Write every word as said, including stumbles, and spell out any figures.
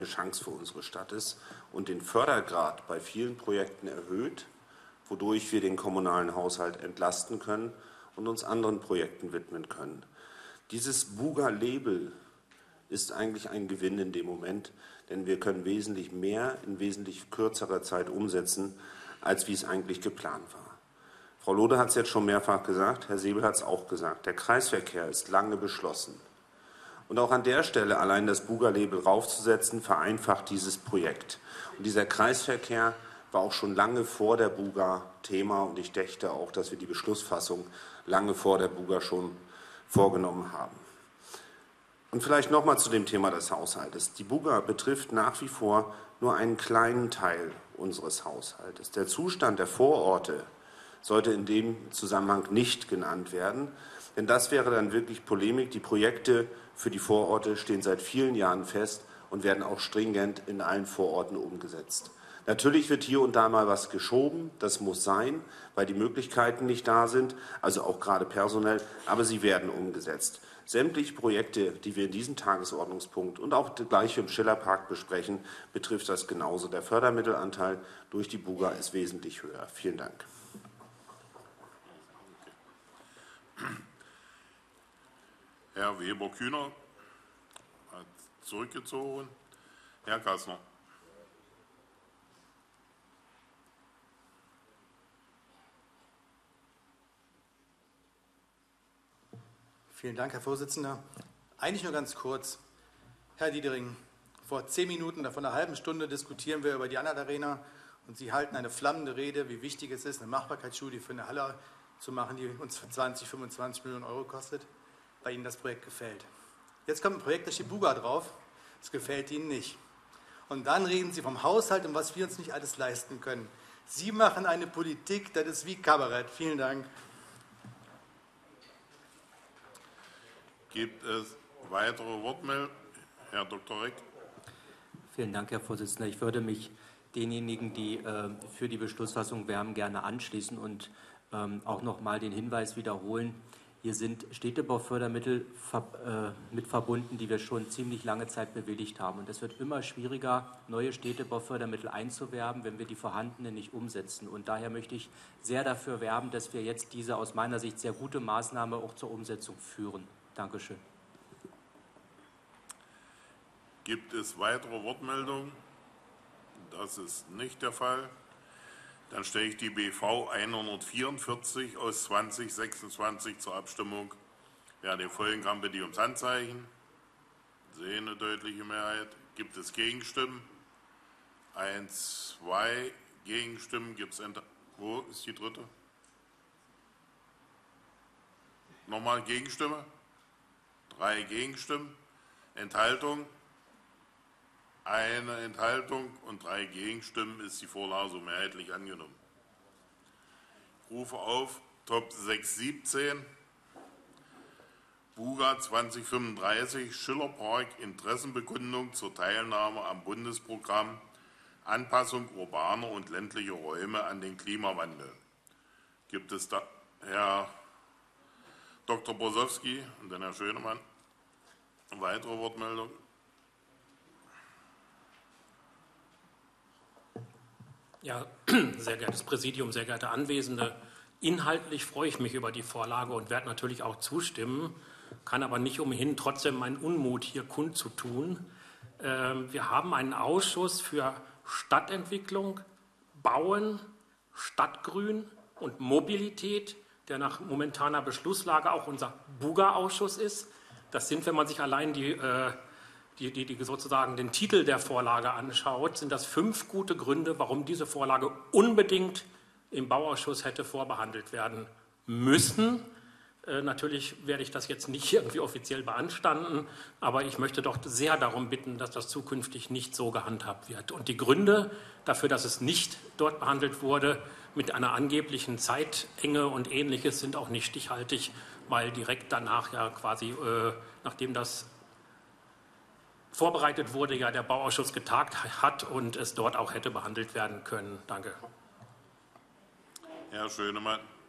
Chance für unsere Stadt ist und den Fördergrad bei vielen Projekten erhöht, wodurch wir den kommunalen Haushalt entlasten können und uns anderen Projekten widmen können. Dieses Buga-Label ist eigentlich ein Gewinn in dem Moment, denn wir können wesentlich mehr in wesentlich kürzerer Zeit umsetzen, als wie es eigentlich geplant war. Frau Lode hat es jetzt schon mehrfach gesagt, Herr Säbel hat es auch gesagt, der Kreisverkehr ist lange beschlossen. Und auch an der Stelle allein das Buga-Label raufzusetzen, vereinfacht dieses Projekt. Und dieser Kreisverkehr war auch schon lange vor der Buga Thema und ich dächte auch, dass wir die Beschlussfassung lange vor der Buga schon vorgenommen haben. Und vielleicht noch mal zu dem Thema des Haushaltes. Die Buga betrifft nach wie vor nur einen kleinen Teil unseres Haushaltes. Der Zustand der Vororte sollte in dem Zusammenhang nicht genannt werden, denn das wäre dann wirklich Polemik. Die Projekte für die Vororte stehen seit vielen Jahren fest und werden auch stringent in allen Vororten umgesetzt. Natürlich wird hier und da mal was geschoben, das muss sein, weil die Möglichkeiten nicht da sind, also auch gerade personell, aber sie werden umgesetzt. Sämtliche Projekte, die wir in diesem Tagesordnungspunkt und auch gleich im Schillerpark besprechen, betrifft das genauso. Der Fördermittelanteil durch die Buga ist wesentlich höher. Vielen Dank. Herr Weber-Kühner hat zurückgezogen. Herr Gassner. Vielen Dank, Herr Vorsitzender. Eigentlich nur ganz kurz. Herr Diedering, vor zehn Minuten oder vor einer halben Stunde diskutieren wir über die Anhalt Arena und Sie halten eine flammende Rede, wie wichtig es ist, eine Machbarkeitsstudie für eine Halle zu machen, die uns zwanzig, fünfundzwanzig Millionen Euro kostet, weil Ihnen das Projekt gefällt. Jetzt kommt ein Projekt, da steht Buga drauf, das gefällt Ihnen nicht. Und dann reden Sie vom Haushalt und was wir uns nicht alles leisten können. Sie machen eine Politik, das ist wie Kabarett. Vielen Dank. Gibt es weitere Wortmeldungen? Herr Doktor Reck. Vielen Dank, Herr Vorsitzender. Ich würde mich denjenigen, die äh, für die Beschlussfassung wärmen, gerne anschließen und ähm, auch noch mal den Hinweis wiederholen. Hier sind Städtebaufördermittel ver, äh, mit verbunden, die wir schon ziemlich lange Zeit bewilligt haben. Und es wird immer schwieriger, neue Städtebaufördermittel einzuwerben, wenn wir die vorhandenen nicht umsetzen. Und daher möchte ich sehr dafür werben, dass wir jetzt diese aus meiner Sicht sehr gute Maßnahme auch zur Umsetzung führen. Dankeschön. Gibt es weitere Wortmeldungen? Das ist nicht der Fall. Dann stelle ich die B V hundertvierundvierzig aus zwanzig sechsundzwanzig zur Abstimmung. Wer den folgen kann, bitte ums Handzeichen. Sehe eine deutliche Mehrheit. Gibt es Gegenstimmen? Eins, zwei Gegenstimmen. Gibt es Ent- Wo ist die dritte? Nochmal Gegenstimme? Drei Gegenstimmen. Enthaltung? Eine Enthaltung und drei Gegenstimmen. Ist die Vorlage so mehrheitlich angenommen. Ich rufe auf Top sechs siebzehn, Buga zwanzig fünfunddreißig, Schillerpark, Interessenbekundung zur Teilnahme am Bundesprogramm Anpassung urbaner und ländlicher Räume an den Klimawandel. Gibt es da Herr Doktor Borsowski und dann Herr Schönemann eine weitere Wortmeldung? Ja, sehr geehrtes Präsidium, sehr geehrte Anwesende, inhaltlich freue ich mich über die Vorlage und werde natürlich auch zustimmen, kann aber nicht umhin, trotzdem meinen Unmut hier kundzutun. Wir haben einen Ausschuss für Stadtentwicklung, Bauen, Stadtgrün und Mobilität, der nach momentaner Beschlusslage auch unser Buga-Ausschuss ist. Das sind, wenn man sich allein die Die, die, die sozusagen den Titel der Vorlage anschaut, sind das fünf gute Gründe, warum diese Vorlage unbedingt im Bauausschuss hätte vorbehandelt werden müssen. Äh, natürlich werde ich das jetzt nicht irgendwie offiziell beanstanden, aber ich möchte doch sehr darum bitten, dass das zukünftig nicht so gehandhabt wird. Und die Gründe dafür, dass es nicht dort behandelt wurde, mit einer angeblichen Zeitenge und Ähnliches, sind auch nicht stichhaltig, weil direkt danach ja quasi, äh, nachdem das vorbereitet wurde, ja der Bauausschuss getagt hat und es dort auch hätte behandelt werden können. Danke. Herr Schönemann.